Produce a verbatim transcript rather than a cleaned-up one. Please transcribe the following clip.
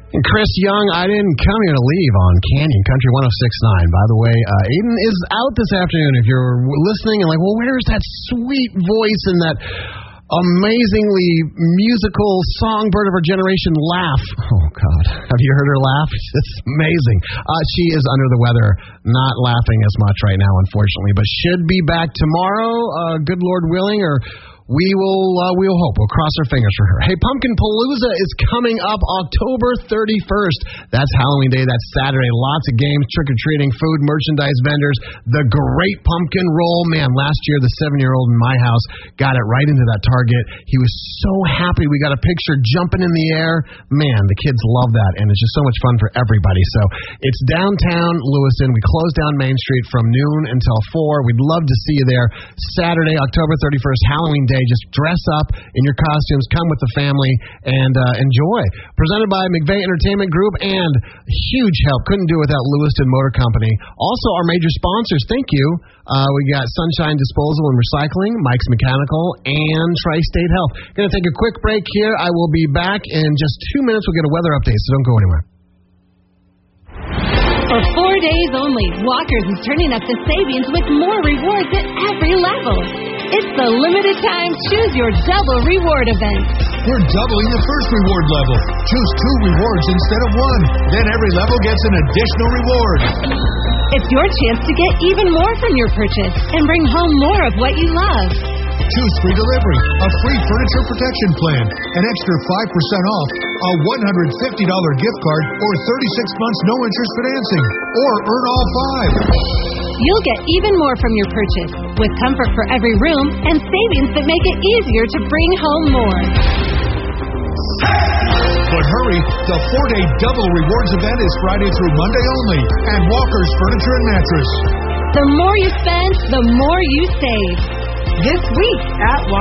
And Chris Young, I didn't come here to leave on Canyon Country one oh six point nine. By the way, uh, Aiden is out this afternoon. If you're listening and like, well, where's that sweet voice and that amazingly musical songbird of our generation laugh? Oh, God. Have you heard her laugh? It's amazing. Uh, she is under the weather, not laughing as much right now, unfortunately, but should be back tomorrow, uh, good Lord willing, or we will uh, we will hope. We'll cross our fingers for her. Hey, Pumpkin Palooza is coming up October thirty-first. That's Halloween Day. That's Saturday. Lots of games, trick-or-treating, food, merchandise vendors, the Great Pumpkin Roll. Man, last year the seven-year-old in my house got it right into that target. He was so happy. We got a picture jumping in the air. Man, the kids love that, and it's just so much fun for everybody. So it's downtown Lewiston. We close down Main Street from noon until four. We'd love to see you there. Saturday, October thirty-first, Halloween Day. Just dress up in your costumes, come with the family, and uh, enjoy. Presented by McVeigh Entertainment Group, and huge help. Couldn't do it without Lewiston Motor Company. Also, our major sponsors, thank you. Uh, we got Sunshine Disposal and Recycling, Mike's Mechanical, and Tri-State Health. Going to take a quick break here. I will be back in just two minutes. We'll get a weather update, so don't go anywhere. For four days only, Walker's is turning up the savings with more rewards at every level. It's the limited time Choose Your Double Reward event. We're doubling the first reward level. Choose two rewards instead of one. Then every level gets an additional reward. It's your chance to get even more from your purchase and bring home more of what you love. Choose free delivery, a free furniture protection plan, an extra five percent off, a one hundred fifty dollars gift card, or thirty-six months no-interest financing, or earn all five. You'll get even more from your purchase, with comfort for every room and savings that make it easier to bring home more. But hurry, the four-day double rewards event is Friday through Monday only at Walker's Furniture and Mattress. The more you spend, the more you save. This week at Walker's.